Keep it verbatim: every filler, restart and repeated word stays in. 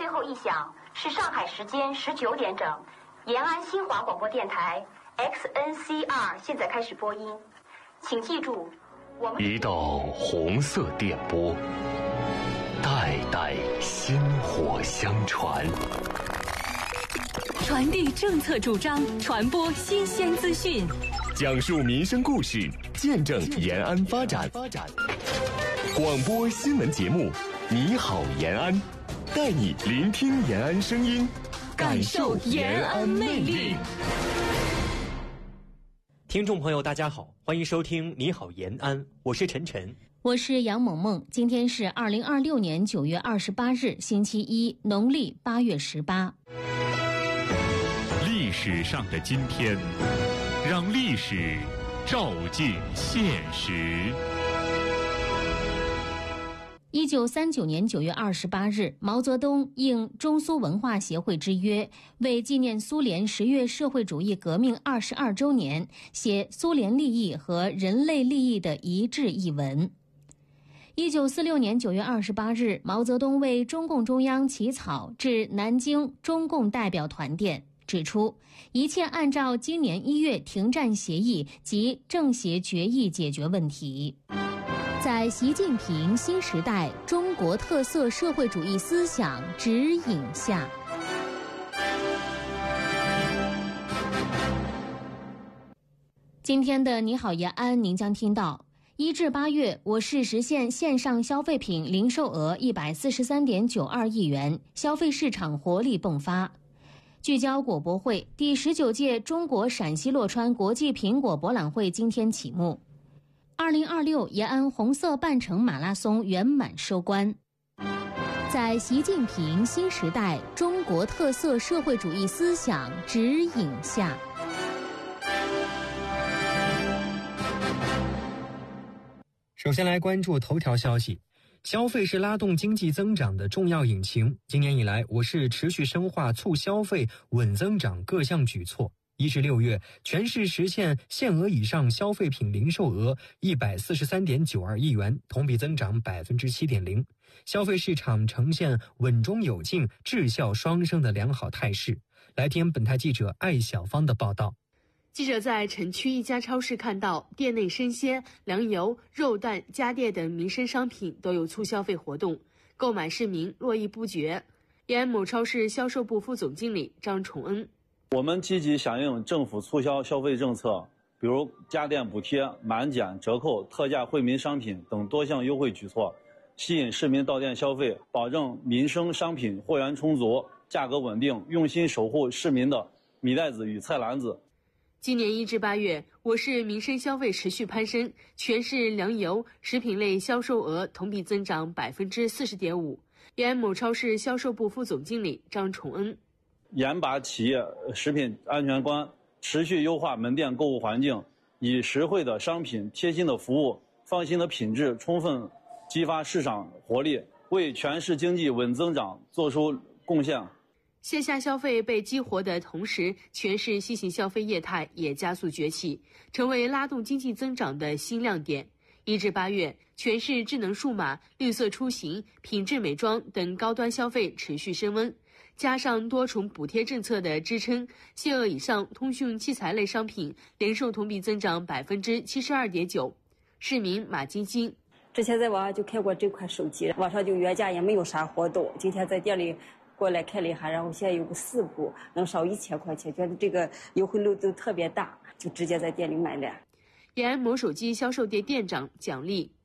后一响是上海时间十九点整，延安新华广播电台 X N C R 现在开始播音，请记住，我们一道红色电波，代代薪火相传， 传递政策主张，传播新鲜资讯， 讲述民生故事，见证延安发展。广播新闻节目，你好延安，带你聆听延安声音，感受延安魅力。 听众朋友大家好，欢迎收听你好延安，我是晨晨， 我是杨萌萌。今天是二零二六年九月二十八日星期一，农历八月十八。 历史上的今天，让历史照进现实。 一九三九年九月二十八日，毛泽东应中苏文化协会之约，为纪念苏联十月社会主义革命二十二周年，写苏联利益和人类利益的一致一文。一九四六年九月二十八日，毛泽东为中共中央起草致南京中共代表团电，指出一切按照今年一月停战协议及政协决议解决问题。在习近平新时代中国特色社会主义思想指引下，今天的你好延安，您将听到一至八月，我市实现线上消费品零售额一百四十三点九二亿元，消费市场活力迸发。聚焦果博会，第十九届中国陕西洛川国际苹果博览会今天启幕。二零二六延安红色半程马拉松圆满收官。在习近平新时代中国特色社会主义思想指引下， 首先来关注头条消息。消费是拉动经济增长的重要引擎。今年以来，我市持续深化促消费、稳增长各项举措。一至六月，全市实现限额以上消费品零售额一百四十三点九二亿元，同比增长百分之七点零，消费市场呈现稳中有进、质效双升的良好态势。来听本台记者艾小芳的报道。 记者在城区一家超市看到，店内生鲜、粮油、肉蛋、家电等民生商品都有促消费活动，购买市民络绎不绝。延安某超市销售部副总经理张崇恩。 我们积极响应政府促销消费政策，比如家电补贴、满减、折扣、特价惠民商品等多项优惠举措，吸引市民到店消费，保证民生商品货源充足、价格稳定，用心守护市民的米袋子与菜篮子。 今年一至八月，我市民生消费持续攀升，全市粮油、食品类销售额同比增长百分之四十点五。延安某超市销售部副总经理张崇恩。 严把企业食品安全关，持续优化门店购物环境，以实惠的商品、贴心的服务、放心的品质，充分激发市场活力，为全市经济稳增长做出贡献。 线下消费被激活的同时，全市新型消费业态也加速崛起，成为拉动经济增长的新亮点。一至八月，全市智能数码、绿色出行、品质美妆等高端消费持续升温，加上多重补贴政策的支撑，限额以上通讯器材类商品零售同比增长百分之七十二点九。市民马晶晶。 之前在网上就看过这款手机，网上就原价也没有啥活动，今天在店里过来看了一下，然后现在有个四部能少一千块钱，觉得这个优惠力度特别大，就直接在店里买了。 延安某手机销售店店长蒋丽。